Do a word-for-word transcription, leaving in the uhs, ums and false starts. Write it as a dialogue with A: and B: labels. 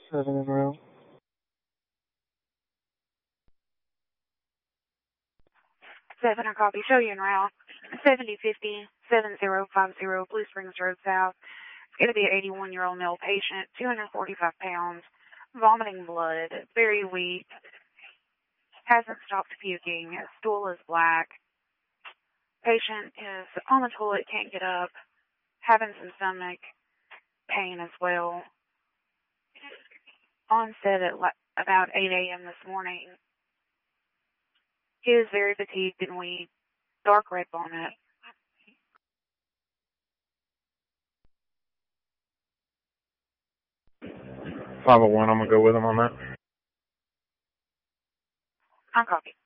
A: Seven in row.
B: Seven, I copy. Show you en route. seventy fifty, seven zero five zero, Blue Springs Road South. It's going to be an eighty-one-year-old male patient, two hundred forty-five pounds, vomiting blood, very weak, hasn't stopped puking, stool is black. Patient is on the toilet, can't get up, having some stomach pain as well. Onset at about eight a.m. this morning. He is very fatigued and weak. Dark red vomit.
A: five oh one, I'm going to go with him on that.
B: I copy.